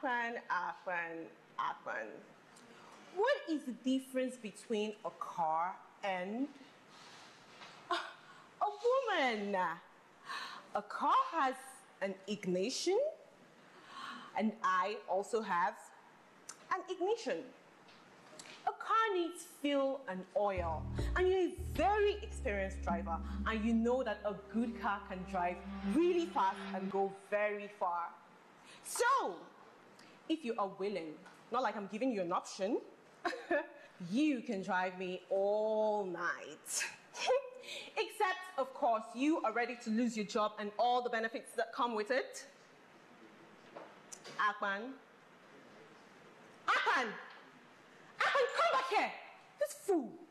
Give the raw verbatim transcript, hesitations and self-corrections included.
Akpan, Akpan, Akpan. What is the difference between a car and a woman? A car has an ignition, and I also have an ignition. A car needs fuel and oil, and you're a very experienced driver, and you know that a good car can drive really fast and go very far. So, if you are willing, not like I'm giving you an option, you can drive me all night. Except, of course, you are ready to lose your job and all the benefits that come with it. Akpan. Akpan! Akpan, come back here! This fool!